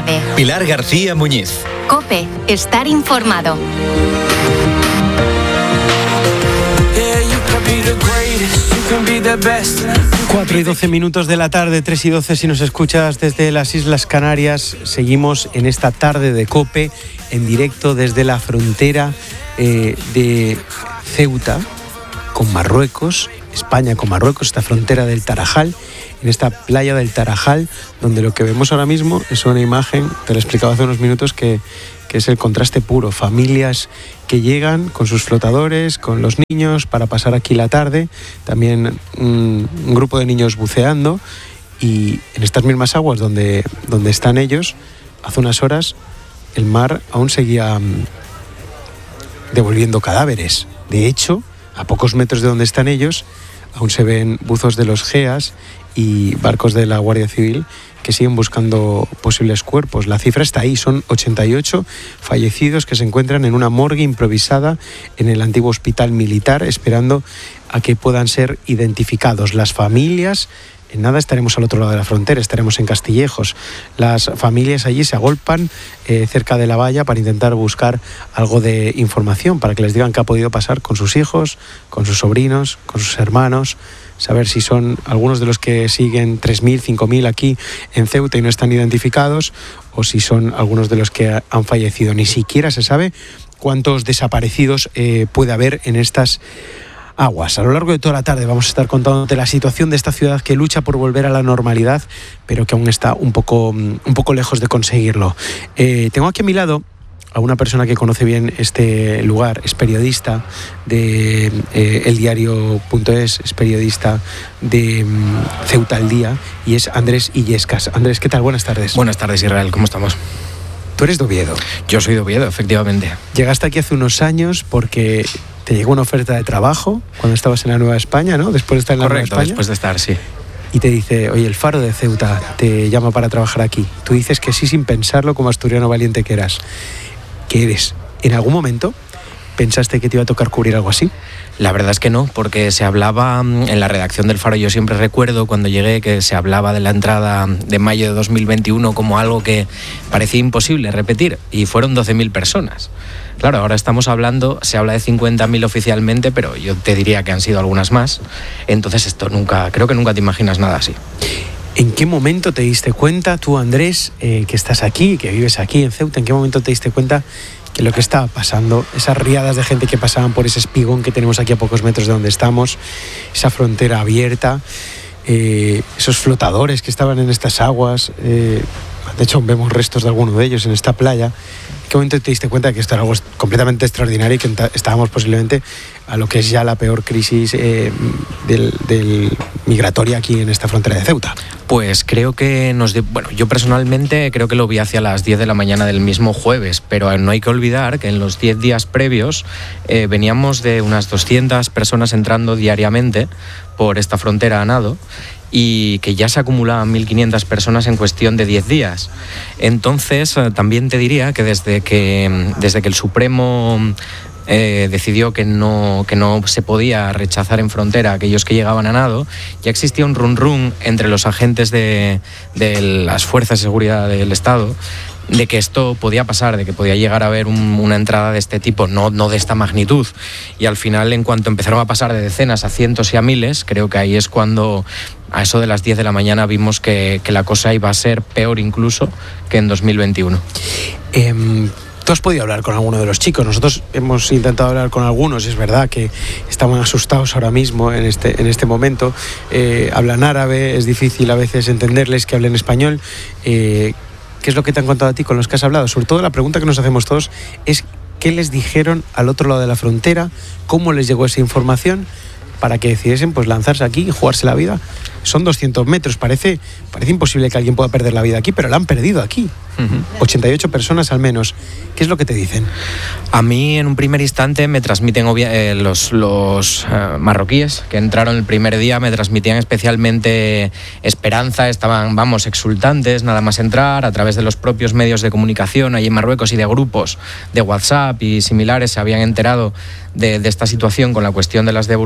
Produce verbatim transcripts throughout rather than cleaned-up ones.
tarde. Pilar García Muñiz. COPE, estar informado. cuatro y doce minutos de la tarde, tres y doce si nos escuchas desde las Islas Canarias. Seguimos en esta tarde de COPE en directo desde la frontera eh, de Ceuta con Marruecos, España con Marruecos, esta frontera del Tarajal, en esta playa del Tarajal, donde lo que vemos ahora mismo es una imagen, te lo explicaba hace unos minutos, que, que es el contraste puro. Familias que llegan con sus flotadores, con los niños, para pasar aquí la tarde. También un, un grupo de niños buceando. Y en estas mismas aguas donde, donde están ellos, hace unas horas, el mar aún seguía um, devolviendo cadáveres. De hecho, a pocos metros de donde están ellos, aún se ven buzos de los GEAS y barcos de la Guardia Civil que siguen buscando posibles cuerpos. La cifra está ahí, son ochenta y ocho fallecidos que se encuentran en una morgue improvisada en el antiguo hospital militar, esperando a que puedan ser identificados. Las familias, en nada estaremos al otro lado de la frontera, estaremos en Castillejos. Las familias allí se agolpan eh, cerca de la valla para intentar buscar algo de información, para que les digan qué ha podido pasar con sus hijos, con sus sobrinos, con sus hermanos, saber si son algunos de los que siguen tres mil, cinco mil aquí en Ceuta y no están identificados, o si son algunos de los que han fallecido. Ni siquiera se sabe cuántos desaparecidos eh, puede haber en estas aguas. A lo largo de toda la tarde vamos a estar contándote la situación de esta ciudad que lucha por volver a la normalidad, pero que aún está un poco, un poco lejos de conseguirlo. Eh, tengo aquí a mi lado a una persona que conoce bien este lugar, es periodista de eh, el diario punto es, es periodista de um, Ceuta al Día, y es Andrés Illescas. Andrés, ¿qué tal? Buenas tardes. Buenas tardes, Israel, ¿cómo estamos? Tú eres de Oviedo. Yo soy de Oviedo, efectivamente. Llegaste aquí hace unos años porque te llegó una oferta de trabajo cuando estabas en la Nueva España, ¿no? Después de estar en la Correcto, Nueva España. después de estar, sí. Y te dice, oye, el Faro de Ceuta te llama para trabajar aquí. Tú dices que sí sin pensarlo, como asturiano valiente que eras. ¿Qué eres? ¿En algún momento pensaste que te iba a tocar cubrir algo así? La verdad es que no, porque se hablaba en la redacción del Faro, yo siempre recuerdo cuando llegué que se hablaba de la entrada de mayo de dos mil veintiuno como algo que parecía imposible repetir, y fueron doce mil personas. Claro, ahora estamos hablando, se habla de cincuenta mil oficialmente, pero yo te diría que han sido algunas más. Entonces esto nunca, creo que nunca te imaginas nada así. ¿En qué momento te diste cuenta, tú Andrés, eh, que estás aquí, que vives aquí en Ceuta, en qué momento te diste cuenta que lo que estaba pasando, esas riadas de gente que pasaban por ese espigón que tenemos aquí a pocos metros de donde estamos, esa frontera abierta, eh, esos flotadores que estaban en estas aguas, eh, de hecho vemos restos de alguno de ellos en esta playa? ¿En qué momento te diste cuenta de que esto era algo completamente extraordinario y que estábamos posiblemente a lo que es ya la peor crisis eh, del, del migratoria aquí en esta frontera de Ceuta? Pues creo que nos... De, bueno, yo personalmente creo que lo vi hacia las diez de la mañana del mismo jueves, pero no hay que olvidar que en los diez días previos eh, veníamos de unas doscientas personas entrando diariamente por esta frontera a nado, y que ya se acumulaban mil quinientas personas en cuestión de diez días. Entonces, también te diría que desde que, desde que el Supremo eh, decidió que no, que no se podía rechazar en frontera a aquellos que llegaban a nado, ya existía un run run entre los agentes de, de las fuerzas de seguridad del Estado de que esto podía pasar, de que podía llegar a haber un, una entrada de este tipo, no, no de esta magnitud. Y al final, en cuanto empezaron a pasar de decenas a cientos y a miles, creo que ahí es cuando, a eso de las diez de la mañana, vimos que, que la cosa iba a ser peor incluso que en dos mil veintiuno. Eh, ¿Tú has podido hablar con alguno de los chicos? Nosotros hemos intentado hablar con algunos, es verdad que estaban asustados ahora mismo en este, en este momento. Eh, hablan árabe, es difícil a veces entenderles que hablen español. Eh, ¿Qué es lo que te han contado a ti con los que has hablado? Sobre todo la pregunta que nos hacemos todos es ¿qué les dijeron al otro lado de la frontera? ¿Cómo les llegó esa información para que decidiesen pues lanzarse aquí y jugarse la vida? Son doscientos metros, parece, parece imposible que alguien pueda perder la vida aquí, pero la han perdido aquí. Uh-huh. ochenta y ocho personas al menos. ¿Qué es lo que te dicen? A mí en un primer instante me transmiten obvia- eh, los, los eh, marroquíes que entraron el primer día, me transmitían especialmente esperanza, estaban, vamos, exultantes nada más entrar. A través de los propios medios de comunicación allí en Marruecos y de grupos de WhatsApp y similares se habían enterado de, de esta situación con la cuestión de las, devol- de,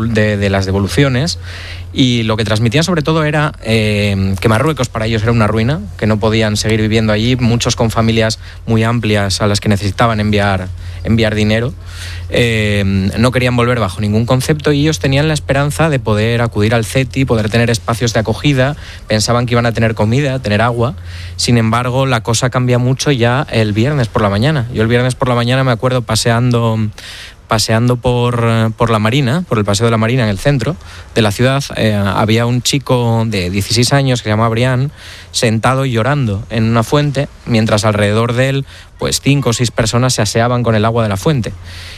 de las devoluciones, y lo que transmitían sobre todo era eh, que Marruecos para ellos era una ruina, que no podían seguir viviendo allí, muchos con familias muy amplias a las que necesitaban enviar, enviar dinero. Eh, no querían volver bajo ningún concepto y ellos tenían la esperanza de poder acudir al CETI, poder tener espacios de acogida, pensaban que iban a tener comida, tener agua. Sin embargo, la cosa cambia mucho ya el viernes por la mañana. Yo el viernes por la mañana me acuerdo paseando paseando por, por la Marina, por el Paseo de la Marina en el centro de la ciudad. Eh, había un chico de dieciséis años que se llamaba Brian, sentado y llorando en una fuente, mientras alrededor de él pues cinco o seis personas se aseaban con el agua de la fuente.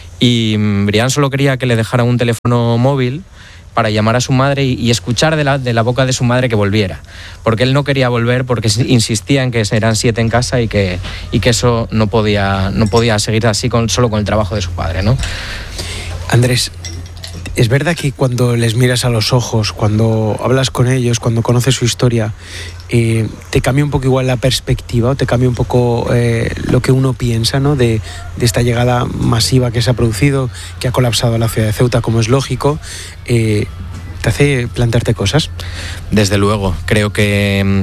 Y Brian solo quería que le dejaran un teléfono móvil para llamar a su madre y, y escuchar de la, de la boca de su madre que volviera, porque él no quería volver porque insistía en que eran siete en casa y que, y que eso no podía, no podía seguir así con, solo con el trabajo de su padre, ¿no? Andrés, ¿es verdad que cuando les miras a los ojos, cuando hablas con ellos, cuando conoces su historia, eh, te cambia un poco igual la perspectiva o te cambia un poco eh, lo que uno piensa, ¿no? de, de esta llegada masiva que se ha producido, que ha colapsado la ciudad de Ceuta, como es lógico? Eh, ¿Te hace plantearte cosas? Desde luego, creo que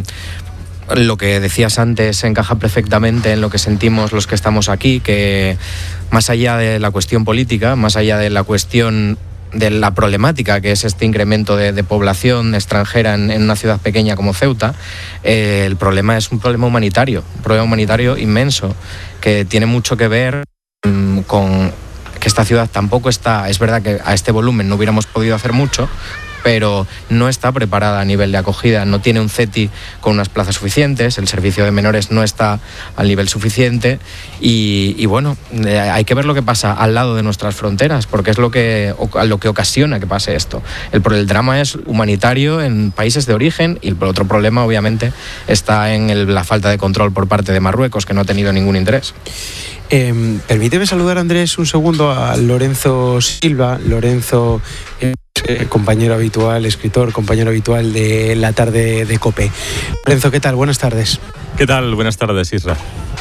lo que decías antes encaja perfectamente en lo que sentimos los que estamos aquí, que más allá de la cuestión política, más allá de la cuestión de la problemática que es este incremento de, de población extranjera en, en una ciudad pequeña como Ceuta, eh, el problema es un problema humanitario, un problema humanitario inmenso, que tiene mucho que ver mmm, con que esta ciudad tampoco está, es verdad que a este volumen no hubiéramos podido hacer mucho, pero no está preparada a nivel de acogida, no tiene un CETI con unas plazas suficientes, el servicio de menores no está al nivel suficiente y, y bueno, eh, hay que ver lo que pasa al lado de nuestras fronteras, porque es lo que, lo que ocasiona que pase esto. El, el drama es humanitario en países de origen y el otro problema obviamente está en el, la falta de control por parte de Marruecos, que no ha tenido ningún interés. Eh, permíteme saludar, Andrés, un segundo a Lorenzo Silva. Lorenzo, eh, compañero habitual, escritor, compañero habitual de La Tarde de COPE. Lorenzo, ¿qué tal? Buenas tardes. ¿Qué tal? Buenas tardes, Isra.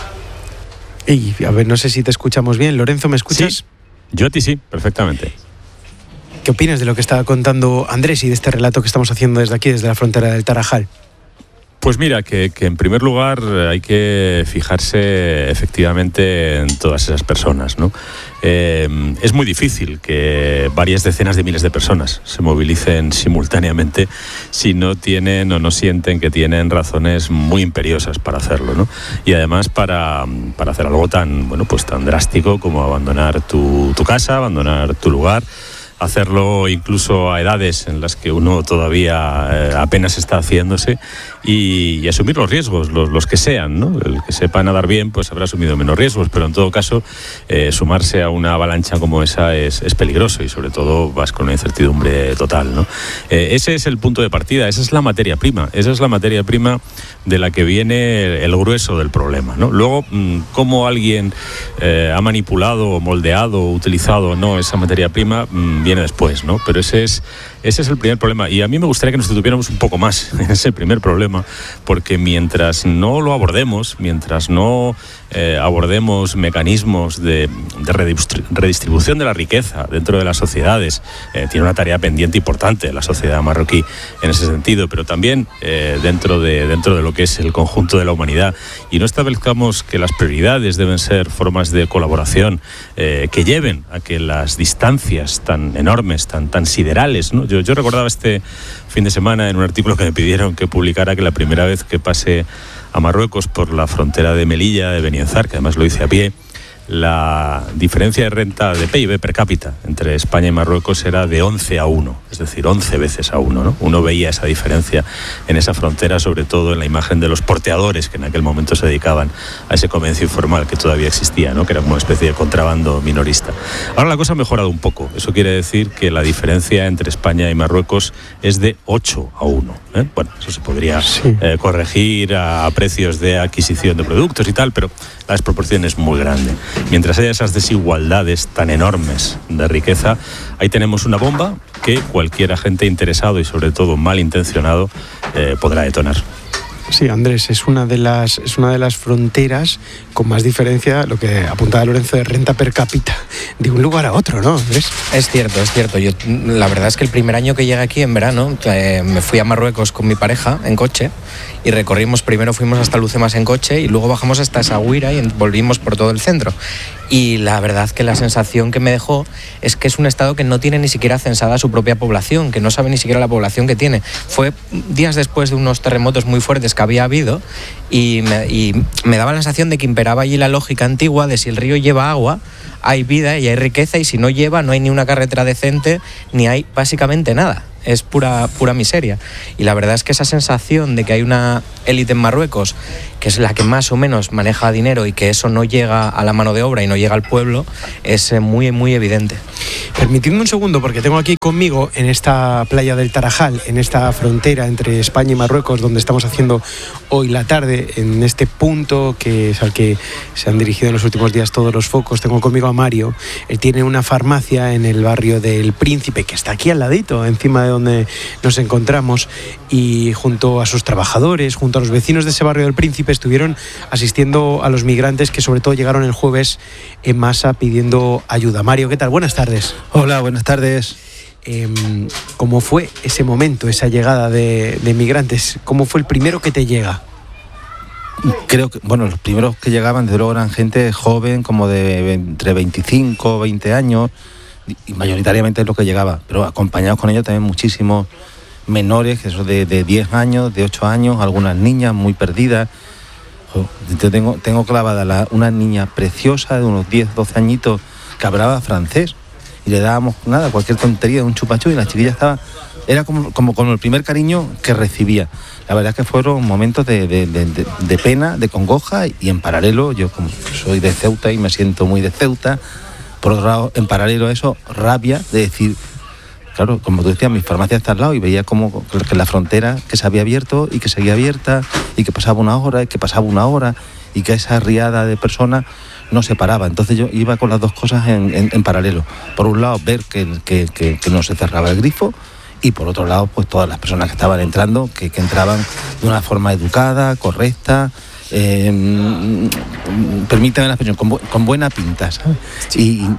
Y a ver, no sé si te escuchamos bien. Lorenzo, ¿me escuchas? Sí, yo a ti sí, perfectamente. ¿Qué opinas de lo que estaba contando Andrés y de este relato que estamos haciendo desde aquí, desde la frontera del Tarajal? Pues mira, que, que en primer lugar hay que fijarse efectivamente en todas esas personas, ¿no? Eh, es muy difícil que varias decenas de miles de personas se movilicen simultáneamente si no tienen o no sienten que tienen razones muy imperiosas para hacerlo, ¿no? Y además para, para hacer algo tan, bueno, pues tan drástico como abandonar tu, tu casa, abandonar tu lugar, hacerlo incluso a edades en las que uno todavía eh, apenas está haciéndose y, y asumir los riesgos, los, los que sean, ¿no? El que sepa nadar bien pues habrá asumido menos riesgos, pero en todo caso eh, sumarse a una avalancha como esa es, es peligroso y sobre todo vas con una incertidumbre total, ¿no? Eh, ese es el punto de partida, esa es la materia prima, esa es la materia prima de la que viene el grueso del problema, ¿no? Luego, cómo alguien eh, ha manipulado, o moldeado, o utilizado o no esa materia prima mmm, viene después, ¿no? Pero ese es, ese es el primer problema y a mí me gustaría que nos detuviéramos un poco más en ese primer problema, porque mientras no lo abordemos, mientras no eh, abordemos mecanismos de, de redistribución de la riqueza dentro de las sociedades, eh, tiene una tarea pendiente importante la sociedad marroquí en ese sentido, pero también eh, dentro de, dentro de lo que es el conjunto de la humanidad, y no establezcamos que las prioridades deben ser formas de colaboración eh, que lleven a que las distancias tan enormes, tan, tan siderales, ¿no? Yo, yo recordaba este fin de semana en un artículo que me pidieron que publicara que la primera vez que pasé a Marruecos por la frontera de Melilla, de Benienzar, que además lo hice a pie, la diferencia de renta de P I B per cápita entre España y Marruecos era de once a uno, es decir, once veces a uno, ¿no? Uno veía esa diferencia en esa frontera, sobre todo en la imagen de los porteadores que en aquel momento se dedicaban a ese comercio informal que todavía existía, ¿no? Que era como una especie de contrabando minorista. Ahora la cosa ha mejorado un poco, eso quiere decir que la diferencia entre España y Marruecos es de ocho a uno, ¿eh? Bueno, eso se podría sí. eh, corregir a, a precios de adquisición de productos y tal, pero la desproporción es muy grande. Mientras haya esas desigualdades tan enormes de riqueza, ahí tenemos una bomba que cualquier agente interesado y sobre todo malintencionado eh, podrá detonar. Sí, Andrés, es una de las es una de las fronteras con más diferencia, lo que apuntaba Lorenzo, de renta per cápita de un lugar a otro, ¿no, Andrés? Es cierto, es cierto. Yo, la verdad es que el primer año que llegué aquí en verano, eh, me fui a Marruecos con mi pareja en coche y recorrimos, primero fuimos hasta Lucemas en coche y luego bajamos hasta Essaouira y volvimos por todo el centro. Y la verdad que la sensación que me dejó es que es un estado que no tiene ni siquiera censada su propia población, que no sabe ni siquiera la población que tiene. Fue días después de unos terremotos muy fuertes que había habido y me, y me daba la sensación de que imperaba allí la lógica antigua de si el río lleva agua, hay vida y hay riqueza, y si no lleva, no hay ni una carretera decente, ni hay básicamente nada. Es pura, pura miseria. Y la verdad es que esa sensación de que hay una élite en Marruecos que es la que más o menos maneja dinero y que eso no llega a la mano de obra y no llega al pueblo, es muy, muy evidente. Permitidme un segundo, porque tengo aquí conmigo, en esta playa del Tarajal, en esta frontera entre España y Marruecos, donde estamos haciendo hoy la tarde, en este punto que es al que se han dirigido en los últimos días todos los focos, tengo conmigo a Mario. Él tiene una farmacia en el barrio del Príncipe, que está aquí al ladito, encima de donde nos encontramos, y junto a sus trabajadores, junto a los vecinos de ese barrio del Príncipe, estuvieron asistiendo a los migrantes que sobre todo llegaron el jueves en masa pidiendo ayuda. Mario, ¿qué tal? Buenas tardes. Hola, buenas tardes. Eh, ¿Cómo fue ese momento, esa llegada de, de migrantes? ¿Cómo fue el primero que te llega? Creo que, bueno, los primeros que llegaban, desde luego, eran gente joven, como de entre veinticinco, veinte años, y mayoritariamente es lo que llegaba, pero acompañados con ellos también muchísimos menores, que son de, de diez años, de ocho años, algunas niñas muy perdidas. Yo tengo, tengo clavada la, una niña preciosa de unos diez, doce añitos que hablaba francés y le dábamos nada, cualquier tontería de un chupachú y la chiquilla estaba, era como, como, como el primer cariño que recibía. La verdad es que fueron momentos de, de, de, de, de pena, de congoja, y en paralelo, yo como soy de Ceuta y me siento muy de Ceuta, por otro lado, en paralelo a eso, rabia de decir, claro, como tú decías, mi farmacia está al lado y veía como que la frontera que se había abierto y que seguía abierta y que pasaba una hora y que pasaba una hora y que esa riada de personas no se paraba. Entonces yo iba con las dos cosas en, en, en paralelo. Por un lado, ver que, que, que, que no se cerraba el grifo, y por otro lado, pues todas las personas que estaban entrando, que, que entraban de una forma educada, correcta, eh, permítame la expresión, con, bu- con buena pinta, ¿sabes? Sí. Y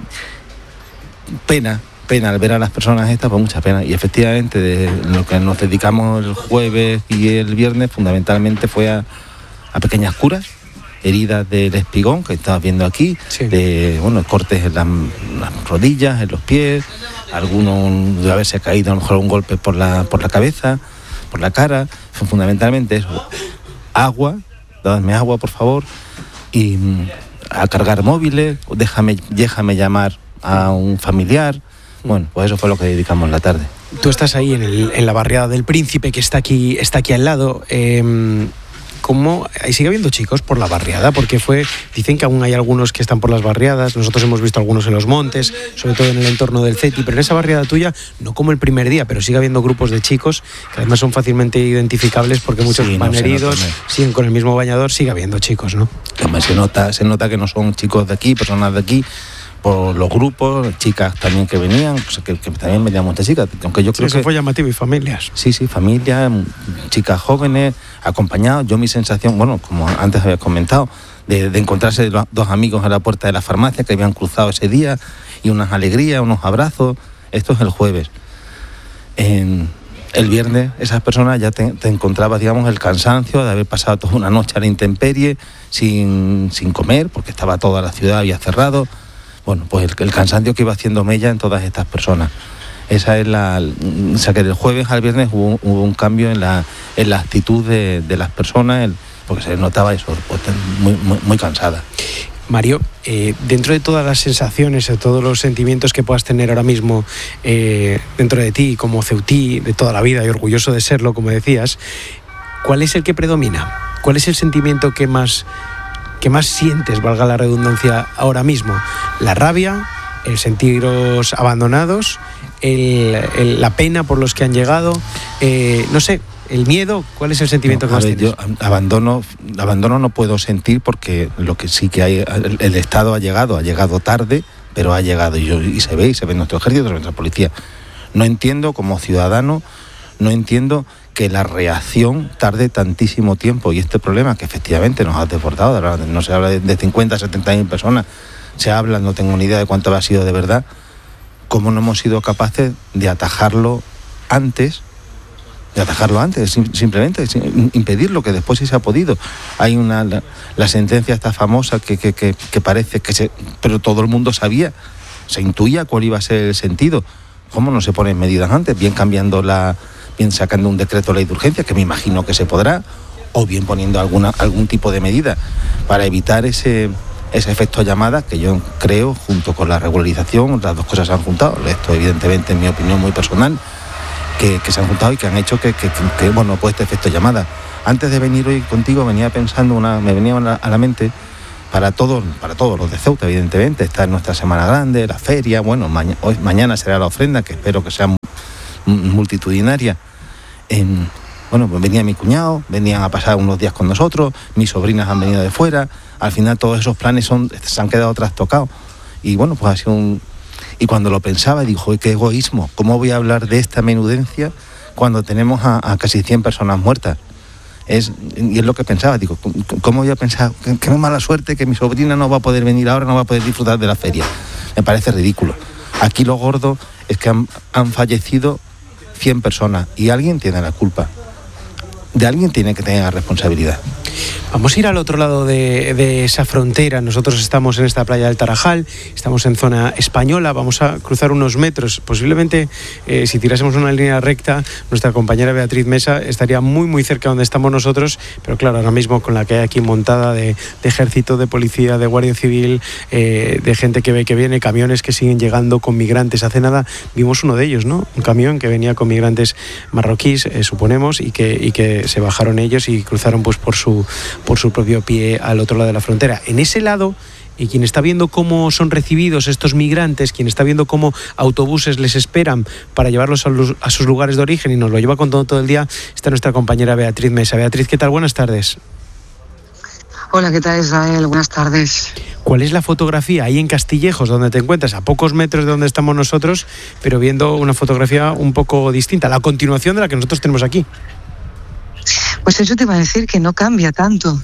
pena. Pena al ver a las personas estas, pues mucha pena. Y efectivamente, de lo que nos dedicamos el jueves y el viernes, fundamentalmente fue a, a pequeñas curas, heridas del espigón, que estabas viendo aquí, sí. de bueno, cortes en las, las rodillas, en los pies, algunos de haberse caído a lo mejor un golpe por la, por la cabeza, por la cara. Fundamentalmente eso. Agua, dadme agua, por favor, y a cargar móviles, déjame, déjame llamar a un familiar. Bueno, pues eso fue lo que dedicamos la tarde. Tú estás ahí en, el, en la barriada del Príncipe, que está aquí, está aquí al lado. Eh, ¿Cómo sigue habiendo chicos por la barriada? Porque fue, dicen que aún hay algunos que están por las barriadas. Nosotros hemos visto algunos en los montes, sobre todo en el entorno del CETI, pero en esa barriada tuya, no como el primer día, pero sigue habiendo grupos de chicos que además son fácilmente identificables porque muchos sí, van no, heridos, siguen con el mismo bañador, sigue habiendo chicos, ¿no? Además se nota, se nota que no son chicos de aquí, personas de aquí, por los grupos, chicas también que venían, o sea, que, que también venían muchas chicas, aunque yo creo sí, eso que fue llamativo, y familias. Sí, sí, familias, chicas jóvenes, acompañados. Yo mi sensación, bueno, como antes había comentado, de, de encontrarse los dos amigos a la puerta de la farmacia que habían cruzado ese día, y unas alegrías, unos abrazos. Esto es el jueves. En el viernes esas personas ya te, te encontrabas, digamos, el cansancio de haber pasado toda una noche a la intemperie, sin, sin comer, porque estaba toda la ciudad, había cerrado. Bueno, pues el, el cansancio que iba haciendo mella en todas estas personas. Esa es la... O sea, que del jueves al viernes hubo, hubo un cambio en la, en la actitud de, de las personas, el, porque se notaba eso, pues, muy, muy, muy cansada. Mario, eh, dentro de todas las sensaciones, de todos los sentimientos que puedas tener ahora mismo eh, dentro de ti, como ceutí de toda la vida y orgulloso de serlo, como decías, ¿cuál es el que predomina? ¿Cuál es el sentimiento que más... ¿Qué más sientes, valga la redundancia, ahora mismo? ¿La rabia, el sentiros abandonados, el, el, la pena por los que han llegado, eh, no sé, el miedo? ¿Cuál es el sentimiento no, que más ver, tienes? Yo abandono, abandono no puedo sentir, porque lo que sí que hay, el, el Estado ha llegado, ha llegado tarde, pero ha llegado, y, yo, y se ve, y se ve en nuestro ejército, en nuestra policía. No entiendo, como ciudadano, no entiendo que la reacción tarde tantísimo tiempo. Y este problema que efectivamente nos ha desbordado, no se habla de cincuenta, setenta mil personas, se habla, no tengo ni idea de cuánto ha sido de verdad, cómo no hemos sido capaces de atajarlo antes, de atajarlo antes, simplemente impedirlo, que después sí se ha podido. Hay una, la, la sentencia esta famosa que, que, que, que parece que se, pero todo el mundo sabía, se intuía cuál iba a ser el sentido. ¿Cómo no se ponen medidas antes? Bien cambiando la, bien sacando un decreto de ley de urgencia, que me imagino que se podrá, o bien poniendo alguna, algún tipo de medida para evitar ese, ese efecto llamada, que yo creo, junto con la regularización, las dos cosas se han juntado. Esto evidentemente, en mi opinión muy personal, Que, que se han juntado y que han hecho que, que, que, que bueno, pues este efecto llamada. Antes de venir hoy contigo venía pensando, una, me venía a la, a la mente, para todos, para todos los de Ceuta, evidentemente, está en nuestra Semana Grande, la feria, bueno, maña, hoy, mañana será la ofrenda, que espero que sea multitudinaria. En, bueno, pues venía mi cuñado, venían a pasar unos días con nosotros, mis sobrinas han venido de fuera, al final todos esos planes son, se han quedado trastocados. Y bueno, pues ha sido un... Y cuando lo pensaba, dijo, qué egoísmo, ¿cómo voy a hablar de esta menudencia cuando tenemos a, a casi cien personas muertas? Es, y es lo que pensaba, digo, ¿cómo voy a pensar? Qué, qué mala suerte que mi sobrina no va a poder venir ahora, no va a poder disfrutar de la feria. Me parece ridículo. Aquí lo gordo es que han, han fallecido cien personas y alguien tiene la culpa. De alguien tiene que tener la responsabilidad. Vamos a ir al otro lado de, de esa frontera. Nosotros estamos en esta playa del Tarajal, estamos en zona española, vamos a cruzar unos metros. Posiblemente, eh, si tirásemos una línea recta, nuestra compañera Beatriz Mesa estaría muy, muy cerca donde estamos nosotros, pero claro, ahora mismo con la que hay aquí montada de, de ejército, de policía, de guardia civil, eh, de gente que ve que viene, camiones que siguen llegando con migrantes. Hace nada vimos uno de ellos, ¿no? Un camión que venía con migrantes marroquíes, eh, suponemos, y que, y que se bajaron ellos y cruzaron pues por su por su propio pie al otro lado de la frontera. En ese lado, y quien está viendo cómo son recibidos estos migrantes, quien está viendo cómo autobuses les esperan para llevarlos a, los, a sus lugares de origen, y nos lo lleva contando todo el día, está nuestra compañera Beatriz Mesa. Beatriz, ¿qué tal? Buenas tardes. Hola, ¿qué tal, Israel? Buenas tardes. ¿Cuál es la fotografía ahí en Castillejos, donde te encuentras, a pocos metros de donde estamos nosotros, pero viendo una fotografía un poco distinta, la continuación de la que nosotros tenemos aquí? Pues eso te iba a decir, que no cambia tanto.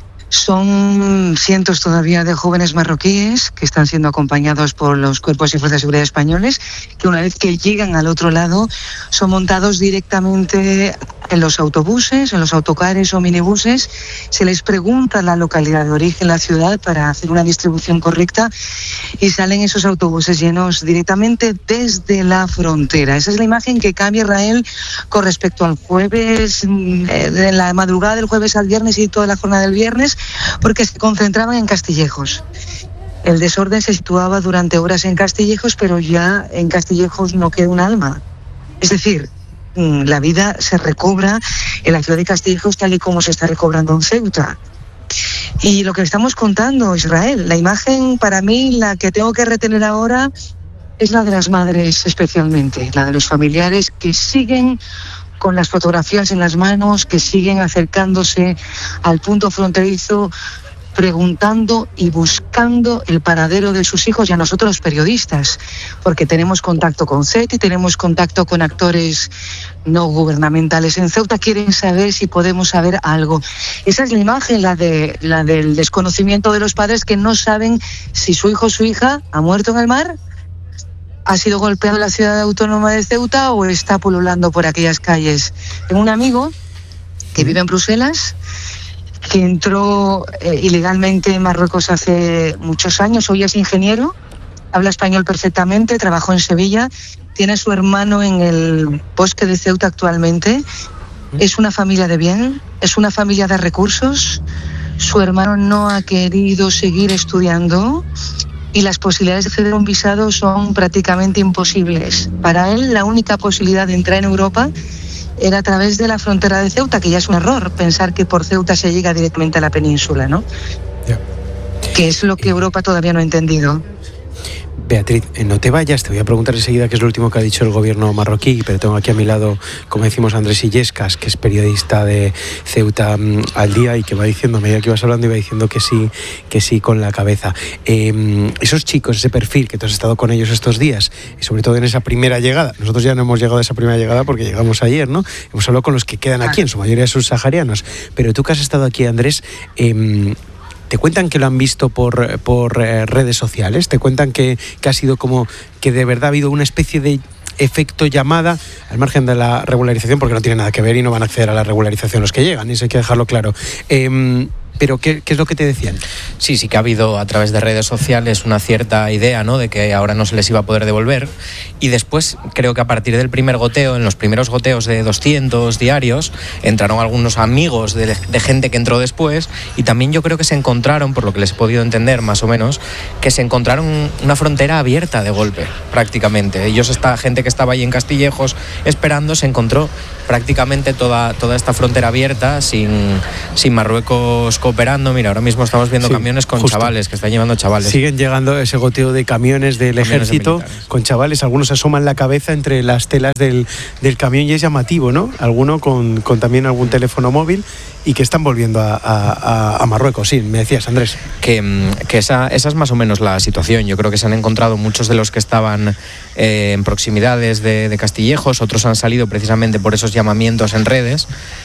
Son cientos todavía de jóvenes marroquíes que están siendo acompañados por los cuerpos y fuerzas de seguridad españoles, que una vez que llegan al otro lado son montados directamente en los autobuses, en los autocares o minibuses. Se les pregunta la localidad de origen, la ciudad, para hacer una distribución correcta, y salen esos autobuses llenos directamente desde la frontera. Esa es la imagen que cambia, Israel, con respecto al jueves, de la madrugada del jueves al viernes y toda la jornada del viernes, porque se concentraban en Castillejos. El desorden se situaba durante horas en Castillejos, pero ya en Castillejos no queda un alma. Es decir, la vida se recobra en la ciudad de Castillejos tal y como se está recobrando en Ceuta. Y lo que estamos contando, Israel, la imagen para mí, la que tengo que retener ahora, es la de las madres especialmente, la de los familiares que siguen con las fotografías en las manos, que siguen acercándose al punto fronterizo, preguntando y buscando el paradero de sus hijos, y a nosotros los periodistas, porque tenemos contacto con C E T y tenemos contacto con actores no gubernamentales en Ceuta, quieren saber si podemos saber algo. Esa es la imagen, la de la del desconocimiento de los padres, que no saben si su hijo o su hija ha muerto en el mar, ha sido golpeado en la ciudad autónoma de Ceuta o está pululando por aquellas calles. Tengo un amigo que vive en Bruselas, que entró eh, ilegalmente en Marruecos hace muchos años. Hoy es ingeniero, habla español perfectamente, trabajó en Sevilla, tiene a su hermano en el bosque de Ceuta actualmente. Es una familia de bien, es una familia de recursos. Su hermano no ha querido seguir estudiando y las posibilidades de acceder a un visado son prácticamente imposibles. Para él, la única posibilidad de entrar en Europa era a través de la frontera de Ceuta, que ya es un error pensar que por Ceuta se llega directamente a la península, ¿no? Yeah. Que es lo que Europa todavía no ha entendido. Beatriz, no te vayas, te voy a preguntar enseguida qué es lo último que ha dicho el gobierno marroquí, pero tengo aquí a mi lado, como decimos, a Andrés Illescas, que es periodista de Ceuta um, al Día y que va diciendo, a medida que ibas hablando, iba diciendo que sí, que sí con la cabeza. Eh, esos chicos, ese perfil que tú has estado con ellos estos días, y sobre todo en esa primera llegada, nosotros ya no hemos llegado a esa primera llegada porque llegamos ayer, ¿no? Hemos hablado con los que quedan aquí, en su mayoría subsaharianos, pero tú que has estado aquí, Andrés, eh, ¿te cuentan que lo han visto por, por eh, redes sociales? ¿Te cuentan que, que ha sido como que de verdad ha habido una especie de efecto llamada, al margen de la regularización, porque no tiene nada que ver y no van a acceder a la regularización los que llegan, y eso hay que dejarlo claro? Eh, Pero ¿qué, ¿qué es lo que te decían? Sí, sí que ha habido a través de redes sociales una cierta idea, ¿no?, de que ahora no se les iba a poder devolver, y después creo que a partir del primer goteo, en los primeros goteos de doscientos diarios, entraron algunos amigos de, de gente que entró después, y también yo creo que se encontraron, por lo que les he podido entender más o menos, que se encontraron una frontera abierta de golpe, prácticamente. Ellos, esta gente que estaba ahí en Castillejos esperando, se encontró prácticamente toda, toda esta frontera abierta, sin, sin Marruecos cooperando. Mira, ahora mismo estamos viendo sí, camiones con justo. chavales, que están llevando chavales. Siguen llegando ese goteo de camiones del camiones ejército de con chavales, algunos asoman la cabeza entre las telas del, del camión y es llamativo, ¿no? Alguno con, con también algún teléfono móvil y que están volviendo a, a, a Marruecos. Sí, me decías, Andrés. Que, que esa, esa es más o menos la situación. Yo creo que se han encontrado muchos de los que estaban eh, en proximidades de, de Castillejos, otros han salido precisamente por esos llamamientos en redes.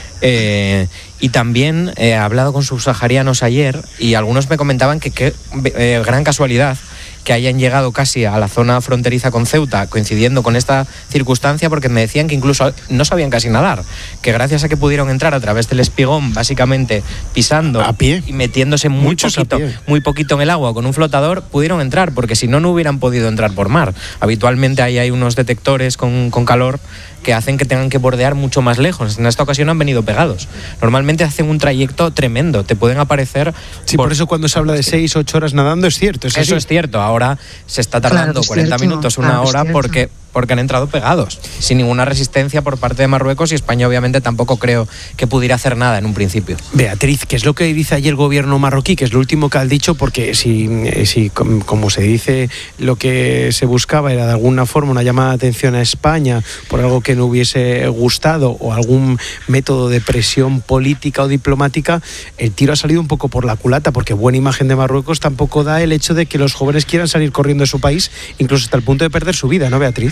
Eh, y también he hablado con subsaharianos ayer y algunos me comentaban que qué eh, gran casualidad que hayan llegado casi a la zona fronteriza con Ceuta, coincidiendo con esta circunstancia, porque me decían que incluso no sabían casi nadar, que gracias a que pudieron entrar a través del espigón, básicamente pisando a pie y metiéndose muy Muchos poquito, muy poquito en el agua con un flotador, pudieron entrar, porque si no, no hubieran podido entrar por mar. Habitualmente ahí hay unos detectores con, con calor que hacen que tengan que bordear mucho más lejos. En esta ocasión han venido pegados. Normalmente hacen un trayecto tremendo, te pueden aparecer... Sí, por, por eso cuando se habla de seis, ocho horas nadando es cierto. ¿Es Eso así? Es cierto, ahora se está tardando claro, cuarenta cierto. minutos, una claro, hora, porque, porque han entrado pegados, sin ninguna resistencia por parte de Marruecos, y España obviamente tampoco creo que pudiera hacer nada en un principio. Beatriz, ¿qué es lo que dice ayer el gobierno marroquí? Que es lo último que han dicho, porque si, si como se dice, lo que se buscaba era de alguna forma una llamada de atención a España por algo que no hubiese gustado o algún método de presión política o diplomática, el tiro ha salido un poco por la culata, porque buena imagen de Marruecos tampoco da el hecho de que los jóvenes quieran salir corriendo de su país, incluso hasta el punto de perder su vida, ¿no, Beatriz?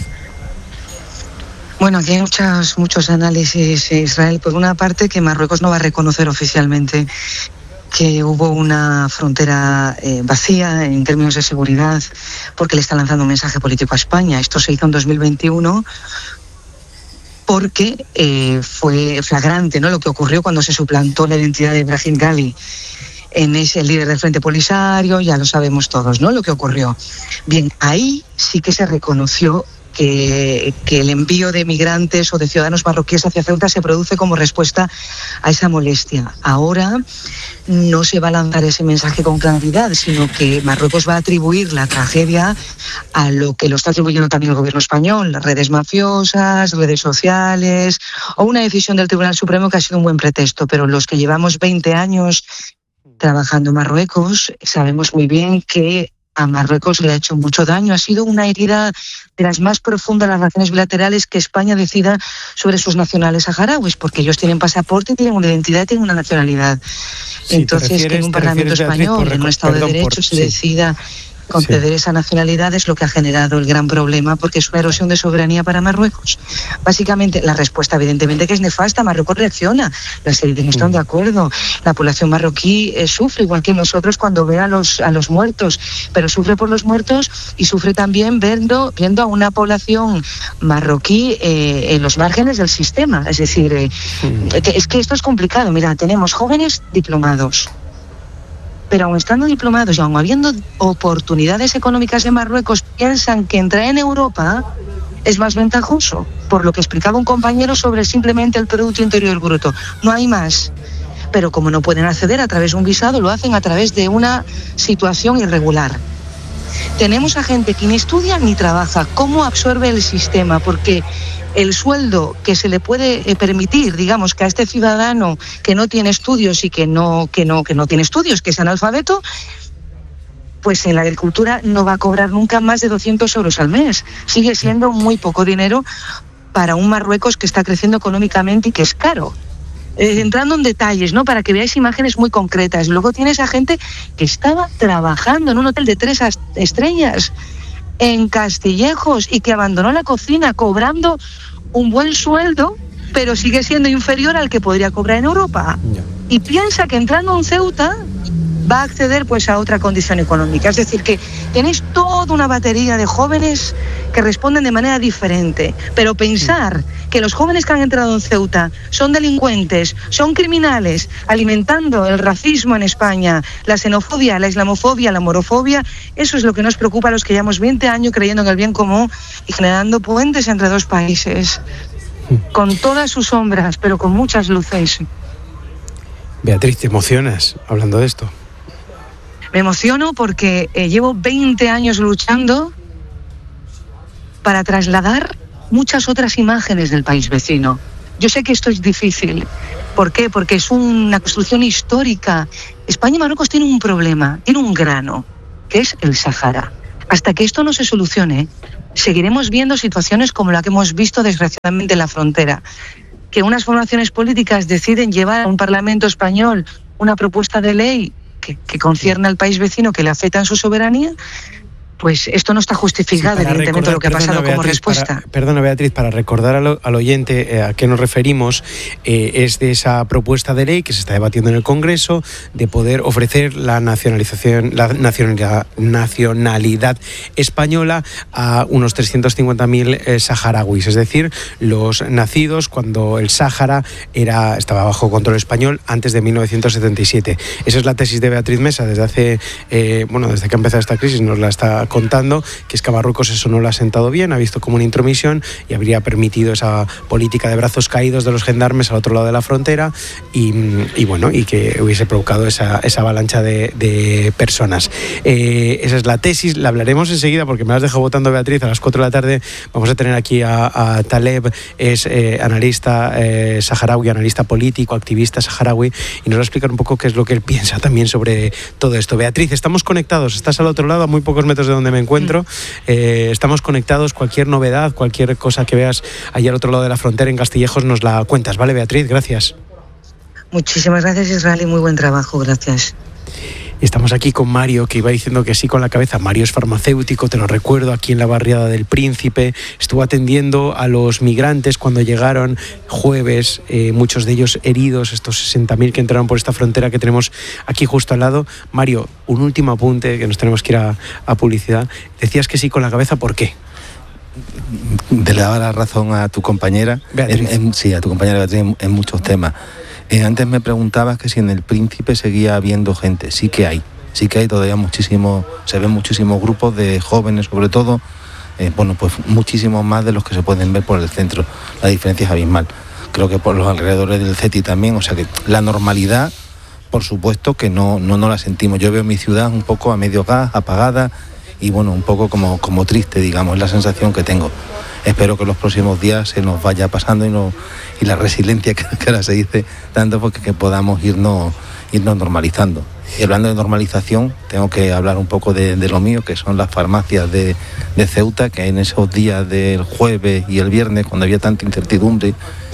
Bueno, aquí hay muchas, muchos análisis, Israel. Por una parte, que Marruecos no va a reconocer oficialmente que hubo una frontera eh, vacía en términos de seguridad, porque le está lanzando un mensaje político a España. Esto se hizo en dos mil veintiuno porque eh, fue flagrante, ¿no?, lo que ocurrió cuando se suplantó la identidad de Brahim Ghali en ese el líder del Frente Polisario. Ya lo sabemos todos, ¿no?, lo que ocurrió. Bien, ahí sí que se reconoció Que, que el envío de migrantes o de ciudadanos marroquíes hacia Ceuta se produce como respuesta a esa molestia. Ahora no se va a lanzar ese mensaje con claridad, sino que Marruecos va a atribuir la tragedia a lo que lo está atribuyendo también el gobierno español, las redes mafiosas, redes sociales, o una decisión del Tribunal Supremo que ha sido un buen pretexto. Pero los que llevamos veinte años trabajando en Marruecos sabemos muy bien que a Marruecos le ha hecho mucho daño. Ha sido una herida de las más profundas las relaciones bilaterales que España decida sobre sus nacionales saharauis, porque ellos tienen pasaporte, tienen una identidad, tienen una nacionalidad. Sí, entonces, refieres, que en un Parlamento español, en un Estado perdón, de Derecho, por, se sí. decida conceder sí. esa nacionalidad, es lo que ha generado el gran problema, porque es una erosión de soberanía para Marruecos. Básicamente, la respuesta evidentemente que es nefasta. Marruecos reacciona, las élites no están de acuerdo, la población marroquí eh, sufre igual que nosotros cuando ve a los, a los muertos, pero sufre por los muertos y sufre también viendo, viendo a una población marroquí eh, en los márgenes del sistema. Es decir, eh, es que esto es complicado. Mira, tenemos jóvenes diplomados, pero aun estando diplomados y aun habiendo oportunidades económicas en Marruecos, piensan que entrar en Europa es más ventajoso, por lo que explicaba un compañero sobre simplemente el Producto Interior Bruto. No hay más. Pero como no pueden acceder a través de un visado, lo hacen a través de una situación irregular. Tenemos a gente que ni estudia ni trabaja. ¿Cómo absorbe el sistema? Porque el sueldo que se le puede permitir, digamos, que a este ciudadano que no tiene estudios y que no, que no, que no tiene estudios, que es analfabeto, pues en la agricultura no va a cobrar nunca más de doscientos euros al mes. Sigue siendo muy poco dinero para un Marruecos que está creciendo económicamente y que es caro. Eh, entrando en detalles, ¿no? Para que veáis imágenes muy concretas. Luego tienes a gente que estaba trabajando en un hotel de tres estrellas en Castillejos y que abandonó la cocina cobrando un buen sueldo, pero sigue siendo inferior al que podría cobrar en Europa. Y piensa que entrando en Ceuta va a acceder pues a otra condición económica. Es decir, que tenéis toda una batería de jóvenes que responden de manera diferente. Pero pensar que los jóvenes que han entrado en Ceuta son delincuentes, son criminales, alimentando el racismo en España, la xenofobia, la islamofobia, la morofobia, eso es lo que nos preocupa a los que llevamos veinte años creyendo en el bien común y generando puentes entre dos países, con todas sus sombras, pero con muchas luces. Beatriz, te emocionas hablando de esto. Me emociono porque eh, llevo veinte años luchando para trasladar muchas otras imágenes del país vecino. Yo sé que esto es difícil. ¿Por qué? Porque es una construcción histórica. España y Marruecos tienen un problema, tienen un grano, que es el Sáhara. Hasta que esto no se solucione, seguiremos viendo situaciones como la que hemos visto desgraciadamente en la frontera. Que unas formaciones políticas deciden llevar a un Parlamento español una propuesta de ley que, que concierne al país vecino, que le afecta en su soberanía, pues esto no está justificado, sí, evidentemente, lo que ha pasado Beatriz, como respuesta. Para, perdona, Beatriz, para recordar al, al oyente eh, a qué nos referimos, eh, es de esa propuesta de ley que se está debatiendo en el Congreso de poder ofrecer la nacionalización, la nacionalidad, nacionalidad española a unos trescientos cincuenta mil eh, saharauis, es decir, los nacidos cuando el Sáhara era, estaba bajo control español antes de mil novecientos setenta y siete. Esa es la tesis de Beatriz Mesa desde hace, eh, bueno, desde que ha empezado esta crisis, nos la está contando, que es que a Marruecos eso no lo ha sentado bien, ha visto como una intromisión y habría permitido esa política de brazos caídos de los gendarmes al otro lado de la frontera y, y bueno, y que hubiese provocado esa, esa avalancha de, de personas. Eh, esa es la tesis, la hablaremos enseguida porque me la has dejado votando, Beatriz. A las cuatro de la tarde vamos a tener aquí a, a Taleb, es eh, analista eh, saharaui, analista político, activista saharaui, y nos va a explicar un poco qué es lo que él piensa también sobre todo esto. Beatriz, estamos conectados, estás al otro lado, a muy pocos metros de donde me encuentro, eh, estamos conectados. Cualquier novedad, cualquier cosa que veas allá al otro lado de la frontera en Castillejos nos la cuentas, ¿vale, Beatriz? Gracias. Muchísimas gracias, Israel, y muy buen trabajo, gracias. Estamos aquí con Mario, que iba diciendo que sí con la cabeza. Mario es farmacéutico, te lo recuerdo, aquí en la barriada del Príncipe. Estuvo atendiendo a los migrantes cuando llegaron jueves, eh, muchos de ellos heridos, estos sesenta mil que entraron por esta frontera que tenemos aquí justo al lado. Mario, un último apunte, que nos tenemos que ir a, a publicidad. Decías que sí con la cabeza, ¿por qué? Te le daba la razón a tu compañera, en, en, sí, a tu compañera Beatriz en, en muchos temas. Eh, antes me preguntabas que si en el Príncipe seguía habiendo gente. Sí que hay, sí que hay todavía muchísimos, se ven muchísimos grupos de jóvenes sobre todo, eh, bueno, pues muchísimos más de los que se pueden ver por el centro. La diferencia es abismal. Creo que por los alrededores del CETI también, o sea que la normalidad, por supuesto que no, no, no la sentimos. Yo veo mi ciudad un poco a medio gas, apagada y bueno, un poco como, como triste, digamos, es la sensación que tengo. Espero que los próximos días se nos vaya pasando y, no, y la resiliencia que, que ahora se dice tanto, porque que podamos irnos, irnos normalizando. Y hablando de normalización, tengo que hablar un poco de, de lo mío, que son las farmacias de, de Ceuta, que en esos días del jueves y el viernes, cuando había tanta incertidumbre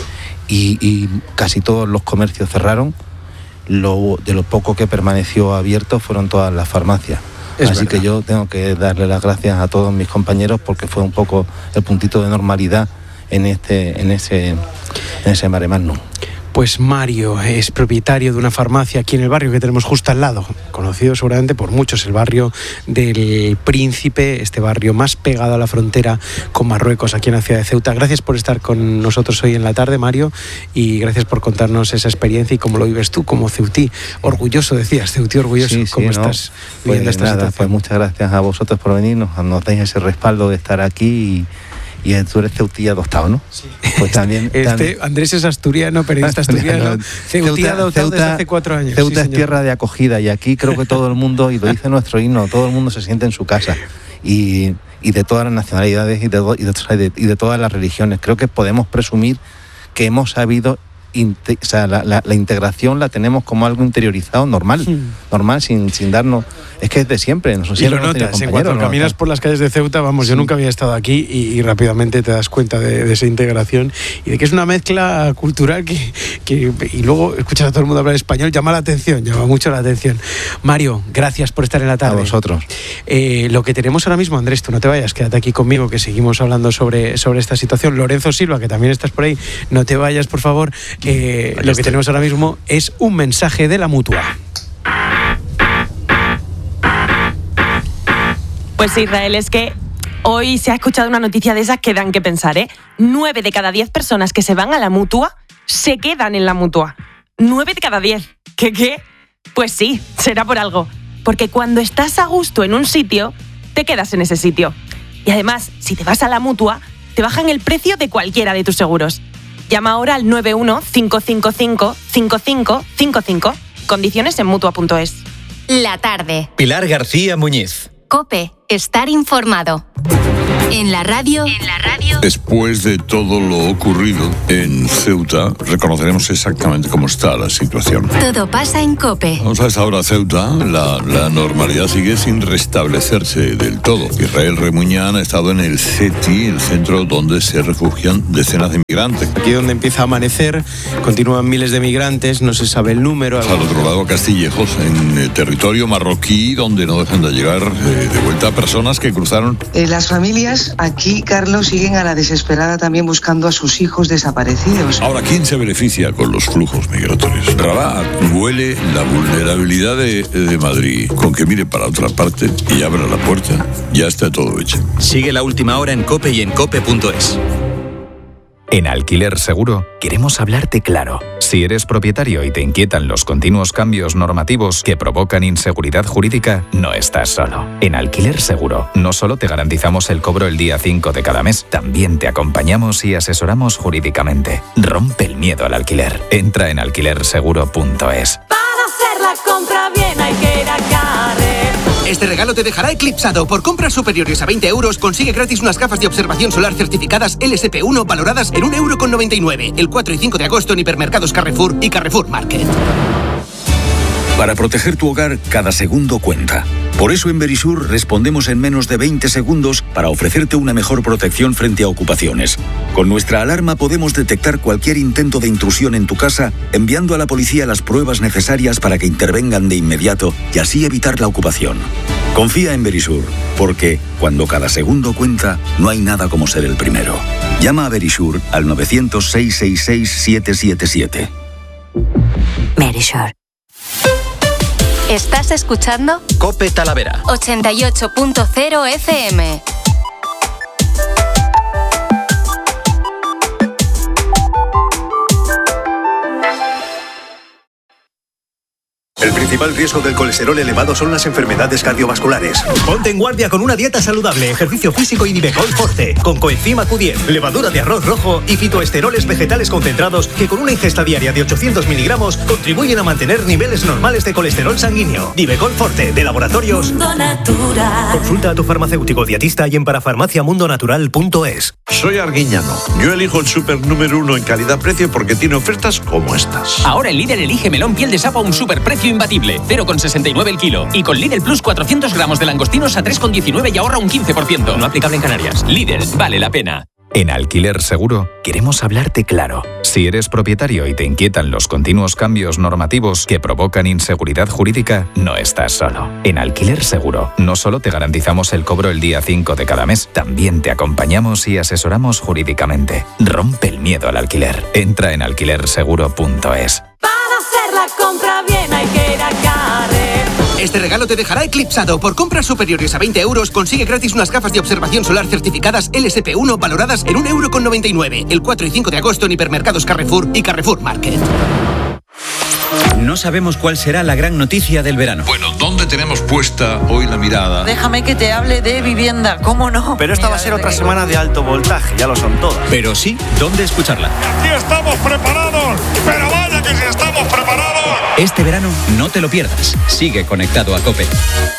y, y casi todos los comercios cerraron, lo, de lo poco que permaneció abierto fueron todas las farmacias. Es Así verdad. Que yo tengo que darle las gracias a todos mis compañeros porque fue un poco el puntito de normalidad en este, en ese, en ese mare magnum. Pues Mario es propietario de una farmacia aquí en el barrio que tenemos justo al lado, conocido seguramente por muchos, el barrio del Príncipe, este barrio más pegado a la frontera con Marruecos, aquí en la ciudad de Ceuta. Gracias por estar con nosotros hoy en la tarde, Mario, y gracias por contarnos esa experiencia y cómo lo vives tú como ceutí. Orgulloso, decías, ceutí orgulloso, sí, sí, ¿cómo no, estás viviendo pues esta nada, situación? Pues muchas gracias a vosotros por venirnos, nos dais ese respaldo de estar aquí y Y tú eres ceutí adoptado, ¿no? Sí. Pues también, este, también... Andrés es asturiano, periodista asturiano. Ceutí adoptado Ceuta, desde hace cuatro años. Ceuta sí, es tierra de acogida y aquí creo que todo el mundo, y lo dice nuestro himno, todo el mundo se siente en su casa. Y, y de todas las nacionalidades y de, y, de, y de todas las religiones. Creo que podemos presumir que hemos sabido inte, o sea, la, la, la integración la tenemos como algo interiorizado, normal, sí. normal, sin, sin darnos... Es que es de siempre. No sé y lo notas, en cuanto caminas por las calles de Ceuta, vamos, sí. yo nunca había estado aquí y, y rápidamente te das cuenta de, de esa integración y de que es una mezcla cultural que, que... Y luego escuchas a todo el mundo hablar español, llama la atención, llama mucho la atención. Mario, gracias por estar en la tarde. A vosotros. Eh, lo que tenemos ahora mismo, Andrés, tú no te vayas, quédate aquí conmigo, que seguimos hablando sobre, sobre esta situación. Lorenzo Silva, que también estás por ahí, no te vayas, por favor. Eh, lo que estoy. tenemos ahora mismo es un mensaje de la Mutua. Pues Israel, es que hoy se ha escuchado una noticia de esas que dan que pensar, ¿eh? Nueve de cada diez personas que se van a la Mutua se quedan en la Mutua. Nueve de cada diez. ¿Qué qué? Pues sí, será por algo. Porque cuando estás a gusto en un sitio, te quedas en ese sitio. Y además, si te vas a la Mutua, te bajan el precio de cualquiera de tus seguros. Llama ahora al nueve uno cinco cinco cinco cinco cinco cinco cinco. Condiciones en mutua punto es. La tarde. Pilar García Muñiz. COPE. Estar informado. En la radio. En la radio. Después de todo lo ocurrido en Ceuta, reconoceremos exactamente cómo está la situación. Todo pasa en COPE. Vamos a esta hora, Ceuta. La, la normalidad sigue sin restablecerse del todo. Israel Remuñán ha estado en el C E T I, el centro donde se refugian decenas de migrantes. Aquí donde empieza a amanecer, continúan miles de migrantes, no se sabe el número. Al otro lado, Castillejos, en el territorio marroquí, donde no dejan de llegar eh, de vuelta personas que cruzaron. Eh, las familias aquí, Carlos, siguen a la desesperada también buscando a sus hijos desaparecidos. Ahora, ¿quién se beneficia con los flujos migratorios? Rabat huele la vulnerabilidad de, de Madrid. Con que mire para otra parte y abra la puerta, ya está todo hecho. Sigue La Última Hora en COPE y en cope punto es. En Alquiler Seguro queremos hablarte claro. Si eres propietario y te inquietan los continuos cambios normativos que provocan inseguridad jurídica, no estás solo. En Alquiler Seguro no solo te garantizamos el cobro el día cinco de cada mes, también te acompañamos y asesoramos jurídicamente. Rompe el miedo al alquiler. Entra en alquiler seguro punto es. Para hacer la compra bien hay que ir a Carrefour. Este regalo te dejará eclipsado. Por compras superiores a veinte euros, consigue gratis unas gafas de observación solar certificadas L S P uno valoradas en un euro con noventa y nueve. El cuatro y cinco de agosto en hipermercados Carrefour y Carrefour Market. Para proteger tu hogar, cada segundo cuenta. Por eso en Verisur respondemos en menos de veinte segundos para ofrecerte una mejor protección frente a ocupaciones. Con nuestra alarma podemos detectar cualquier intento de intrusión en tu casa, enviando a la policía las pruebas necesarias para que intervengan de inmediato y así evitar la ocupación. Confía en Verisur, porque cuando cada segundo cuenta, no hay nada como ser el primero. Llama a Verisur al nueve cero cero, seis seis seis, siete siete siete. Verisur. ¿Estás escuchando? COPE Talavera. ochenta y ocho punto cero F M. El principal riesgo del colesterol elevado son las enfermedades cardiovasculares. Ponte en guardia con una dieta saludable, ejercicio físico y Nivecol Forte, con coenzima Q diez, levadura de arroz rojo y fitoesteroles vegetales concentrados que con una ingesta diaria de ochocientos miligramos contribuyen a mantener niveles normales de colesterol sanguíneo. Nivecol Forte, de Laboratorios Mundo Natural. Consulta a tu farmacéutico dietista y en parafarmacia mundo natural punto es. Soy Arguiñano. Yo elijo el super número uno en calidad-precio porque tiene ofertas como estas. Ahora el líder elige melón piel de sapo a un superprecio imbatible, cero coma sesenta y nueve el kilo. Y con Lidl Plus cuatrocientos gramos de langostinos a tres coma diecinueve y ahorra un quince por ciento. No aplicable en Canarias. Lidl, vale la pena. En Alquiler Seguro queremos hablarte claro. Si eres propietario y te inquietan los continuos cambios normativos que provocan inseguridad jurídica, no estás solo. En Alquiler Seguro no solo te garantizamos el cobro el día cinco de cada mes, también te acompañamos y asesoramos jurídicamente. Rompe el miedo al alquiler. Entra en alquiler seguro punto es. Para hacer la compra bien hay que ir a Carrefour. Este regalo te dejará eclipsado. Por compras superiores a veinte euros, consigue gratis unas gafas de observación solar certificadas L S P uno valoradas en un euro con noventa y nueve. El cuatro y cinco de agosto en hipermercados Carrefour y Carrefour Market. No sabemos cuál será la gran noticia del verano. Bueno, ¿dónde tenemos puesta hoy la mirada? Déjame que te hable de vivienda, ¿cómo no? Pero esta va a ser otra semana de alto voltaje, ya lo son todas. Pero sí, ¿dónde escucharla? Aquí estamos preparados, pero vaya que si estamos preparados. Este verano no te lo pierdas. Sigue conectado a COPE.